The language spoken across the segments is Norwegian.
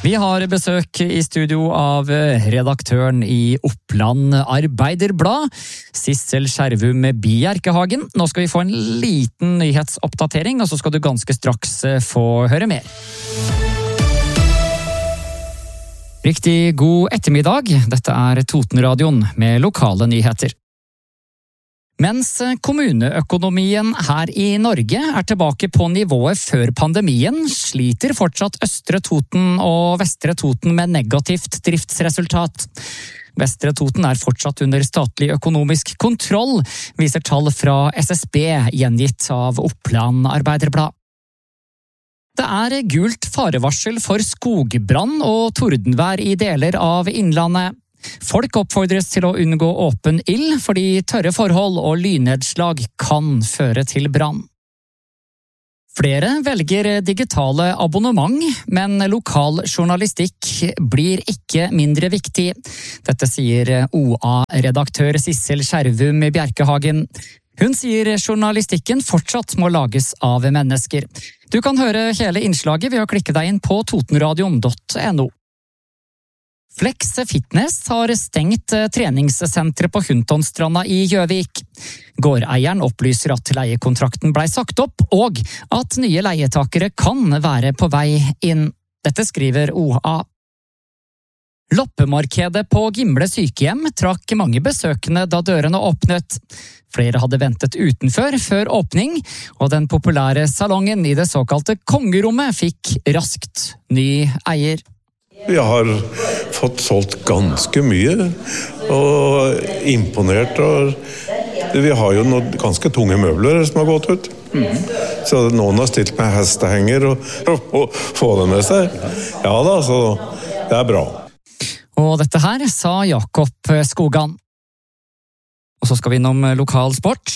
Vi har besøk i studio av redaktøren i Oppland Arbeiderblad, Sissel Skjervum Bjerkehagen. Nå skal vi få en liten nyhetsoppdatering, og så skal du ganske straks få høre mer. Riktig god ettermiddag. Dette er Totenradioen med lokale nyheter. Mens kommuneøkonomien her i Norge er tilbake på nivået før pandemien, sliter fortsatt Østre Toten og Vestre Toten med negativt driftsresultat. Vestre Toten er fortsatt under statlig økonomisk kontroll, viser tall fra SSB gjengitt av Oppland Arbeiderblad. Det er gult farevarsel for skogbrann og tordenvær i deler av Innlandet. Folk oppfordres til å unngå åpen ild, fordi tørre forhold og lynnedslag kan føre til brann. Flere velger digitale abonnement, men lokal journalistikk blir ikke mindre viktig. Dette sier OA-redaktør Sissel Skjervum Bjerkehagen. Hun sier journalistikken fortsatt må lages av mennesker. Du kan høre hele innslaget ved å klikke deg inn på totenradion.no. Flex Fitness har stengt treningssenteret på Huntonstranda i Gjøvik. Gårdeieren opplyser at leiekontrakten ble sagt opp, og at nye leietakere kan være på vei inn. Dette skriver OA. Loppemarkedet på Gimle sykehjem trakk mange besøkende da dørene åpnet. Flere hadde ventet utenfor før åpning, og den populære salongen i det såkalte kongerommet fikk raskt ny eier. Vi har fått solgt ganske mye, og imponert. Og vi har jo noen ganske tunge møbler som har gått ut. Så noen har stilt med hestehenger og få dem med seg. Ja da, så det er bra. Og dette her sa Jakob Skogan. Og så skal vi innom lokal sport.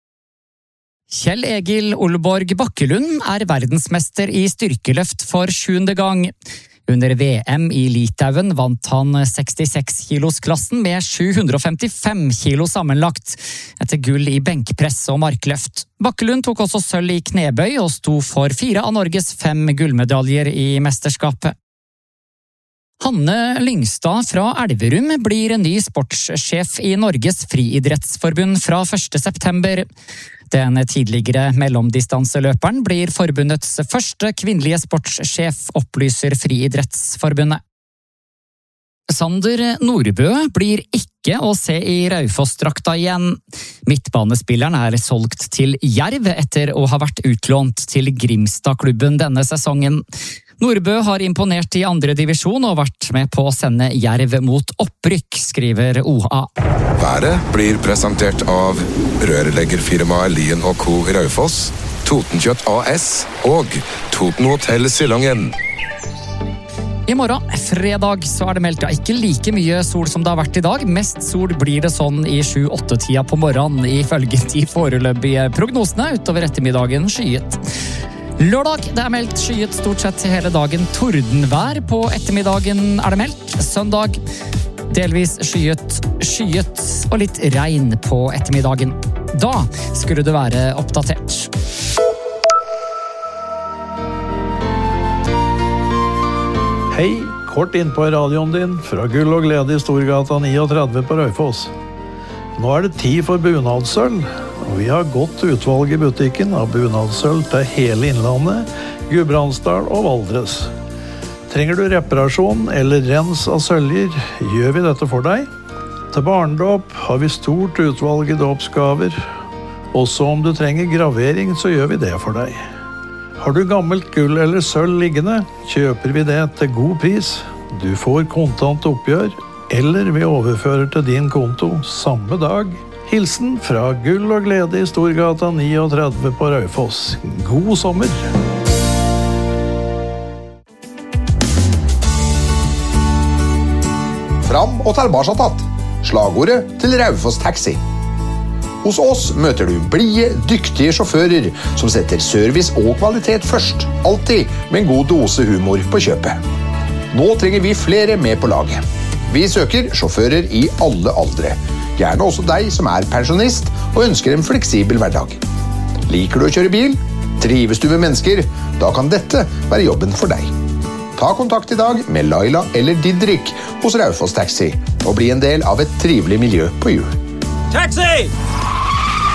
Kjell Egil Olborg Bakkelund er verdensmester i styrkeløft for 7. gang. Under VM i Litauen vant han 66-kilosklassen med 755 kilo sammenlagt, etter gull i benkpress og markløft. Bakkelund tok også sølv i knebøy og sto for 4 av Norges 5 gullmedaljer i mesterskapet. Hanne Lyngstad fra Elverum blir ny sportssjef i Norges friidrettsforbund fra 1. september. Den tidligere mellomdistanseløperen blir forbundets første kvinnelige sportssjef, opplyser Friidrettsforbundet. Sander Nordbø blir ikke å se i Raufoss-drakta igjen. Midtbanespilleren er solgt til Jerv etter å ha vært utlånt til Grimstad-klubben denne sesongen. Nordbø har imponert i 2. divisjon og vært med på å sende Jerv mot opprykk, skriver OA. Været blir presentert av rørleggerfirmaet Lien & Co. i Raufoss, Totenkjøtt AS og Toten Hotel Silongen. I morgen, fredag, så er det meldt ikke like mye sol som det har vært i dag. Mest sol blir det sånn i 7-8-tida på morgenen, ifølge de foreløpige prognosene. Utover ettermiddagen skyet. Lørdag, det er meldt skyet stort sett hele dagen. Tordenvær på ettermiddagen er det meldt. Søndag, delvis skyet og litt regn på ettermiddagen. Da skulle det være oppdatert. Hei, kort inn på radioen din fra Gull og Glede i Storgata 39 på Raufoss. Nå er det tid for bunadssølv, og vi har godt utvalg i butikken av bunadssølv til hele Innlandet, Gudbrandsdal og Valdres. Trenger du reparasjon eller rens av søljer, gjør vi dette for deg. Til barndåp har vi stort utvalg i dåpsgaver. Også om du trenger gravering, så gjør vi det for deg. Har du gammelt gull eller sølv liggende, kjøper vi det til god pris. Du får kontant oppgjør, eller vi overfører til din konto samme dag. Hilsen fra Gull og Glede i Storgata 39 på Raufoss. God sommer! Fram og tilbake tatt. Slagordet til Raufoss Taxi. Hos oss møter du blide, dyktige sjåfører som setter service og kvalitet først. Alltid med en god dose humor på kjøpet. Nå trenger vi flere med på laget. Vi søker sjåfører i alle aldre. Gjerne også deg som er pensjonist og ønsker en fleksibel hverdag. Liker du å kjøre bil? Trives du med mennesker? Da kan dette være jobben for deg. Ta kontakt i dag med Laila eller Didrik hos Raufoss Taxi og bli en del av et trivelig miljø på hjul. Taxi!